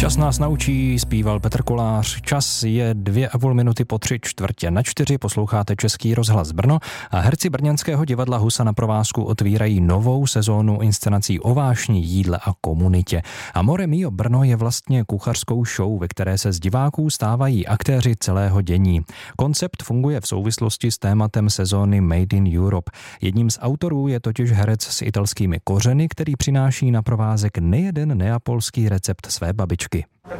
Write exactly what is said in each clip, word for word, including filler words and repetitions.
Čas nás naučí, zpíval Petr Kolář. Čas je dvě a půl minuty po tři čtvrtě na čtyři. Posloucháte Český rozhlas Brno a herci brněnského divadla Husa na provázku otvírají novou sezónu inscenací o vášni, jídle a komunitě. Amore mio Brno je vlastně kuchařskou show, ve které se z diváků stávají aktéři celého dění. Koncept funguje v souvislosti s tématem sezóny Made in Europe. Jedním z autorů je totiž herec s italskými kořeny, který přináší na provázek nejeden neapolský recept své babičky.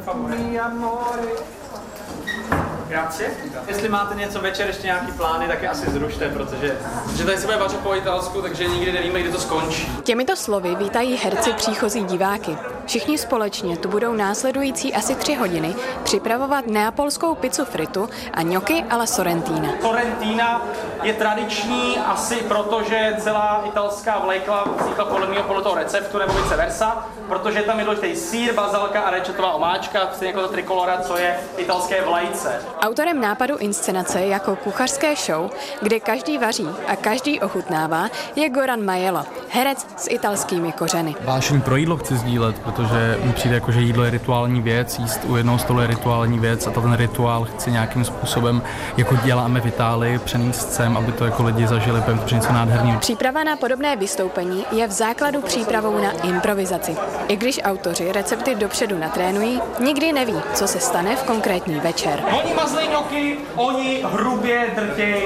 Grazie. Jestli máte něco večer, ještě nějaký plány, tak je asi zrušte, protože že tady se bude vařit po italsku, takže nikdy nevíme, kdy to skončí. Těmito slovy vítají herci příchozí diváky. Všichni společně tu budou následující asi tři hodiny připravovat neapolskou pizzu fritu a gnocchi alla sorrentina. Sorrentina je tradiční asi proto, že celá italská vlejkla vznikla podle mého podle toho receptu, nebo vice versa, protože tam je důležitý sýr, bazalka a rečetová omáčka, stejně jako ta trikolora, co je italské vlajce. Autorem nápadu inscenace jako kuchařské show, kde každý vaří a každý ochutnává, je Goran Majelo, herec s italskými kořeny. Vášeň pro jídlo chci sdílet, protože mi přijde jako, že jídlo je rituální věc, jíst u jednoho stolu je rituální věc a ten rituál chci nějakým způsobem, jako děláme v Itálii, přenést sem, aby to jako lidi zažili, protože to něco nádherného. Příprava na podobné vystoupení je v základu přípravou na improvizaci. I když autoři recepty dopředu natrénují, nikdy neví, co se stane v konkrétní večer. Oni mazlej gnocchi, oni hrubě drtěj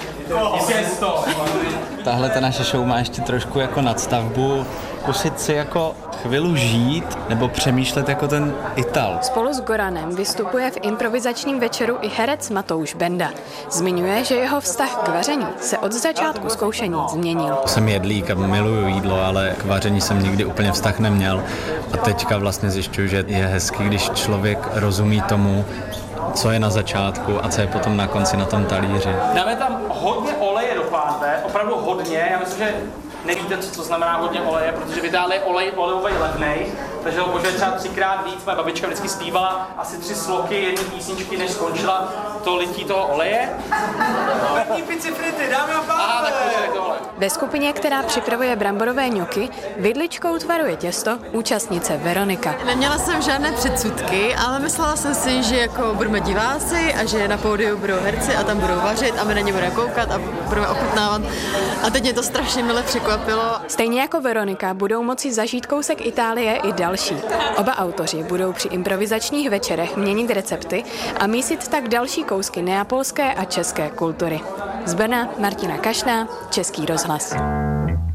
těsto. Tahle ta naše show má ještě trošku jako nadstavbu, zkusit si jako chvilu žít nebo přemýšlet jako ten Ital. Spolu s Goranem vystupuje v improvizačním večeru i herec Matouš Benda. Zmiňuje, že jeho vztah k vaření se od začátku zkoušení změnil. Jsem jedlík a miluju jídlo, ale k vaření jsem nikdy úplně vztah neměl. A teďka vlastně zjišťuju, že je hezký, když člověk rozumí tomu, co je na začátku a co je potom na konci na tom talíři. Dáme tam hodně oleje do pánve, opravdu hodně. Já myslím, že nevíte, co to znamená hodně oleje, protože v Itálii je olej olejový levnej, takže ho možná třeba třikrát víc. Moje babička vždycky zpívala asi tři sloky jedné písničky, než skončila to lití toho oleje. Letní pici frity, dámy a pánové! Ve skupině, která připravuje bramborové gnocchi, vidličkou tvaruje těsto účastnice Veronika. Neměla jsem žádné předsudky, ale myslela jsem si, že jako budeme diváci a že na pódiu budou herci a tam budou vařit a my na ně budeme koukat a budeme ochutnávat. A teď mě to strašně mile překvapilo. Stejně jako Veronika budou moci zažít kousek Itálie i další. Oba autoři budou při improvizačních večerech měnit recepty a mísit tak další kousky neapolské a české kultury. Z Brna Martina Kašná, Český rozhlas.